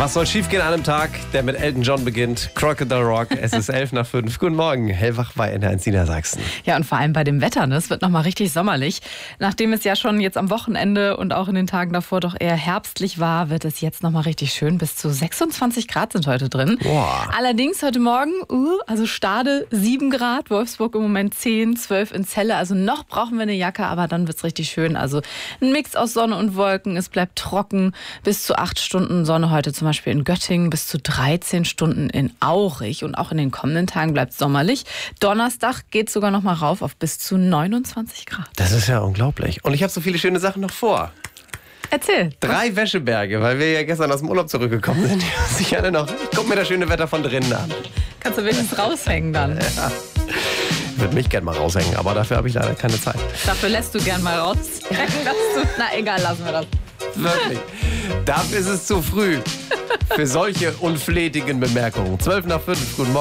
Was soll schiefgehen an einem Tag, der mit Elton John beginnt? Crocodile Rock, es ist 11:05. Guten Morgen, hellwach bei NH1 Niedersachsen. Ja, und vor allem bei dem Wetter, ne? Es wird nochmal richtig sommerlich. Nachdem es ja schon jetzt am Wochenende und auch in den Tagen davor doch eher herbstlich war, wird es jetzt nochmal richtig schön. Bis zu 26 Grad sind heute drin. Boah. Allerdings heute Morgen, also Stade 7 Grad, Wolfsburg im Moment 10, 12 in Celle. Also noch brauchen wir eine Jacke, aber dann wird es richtig schön. Also ein Mix aus Sonne und Wolken. Es bleibt trocken. Bis zu 8 Stunden Sonne heute zum Beispiel in Göttingen, bis zu 13 Stunden in Aurich. Und auch in den kommenden Tagen bleibt es sommerlich. Donnerstag geht es sogar noch mal rauf auf bis zu 29 Grad. Das ist ja unglaublich. Und ich habe so viele schöne Sachen noch vor. Erzähl. 3 Wäscheberge, weil wir ja gestern aus dem Urlaub zurückgekommen sind. Ich guck mir das schöne Wetter von drinnen an. Kannst du wenigstens raushängen dann. Ja. Ich würde mich gern mal raushängen, aber dafür habe ich leider keine Zeit. Dafür lässt du gern mal raushängen. Na egal, lassen wir das. Wirklich. Dafür ist es zu früh für solche unflätigen Bemerkungen. 12:05, guten Morgen.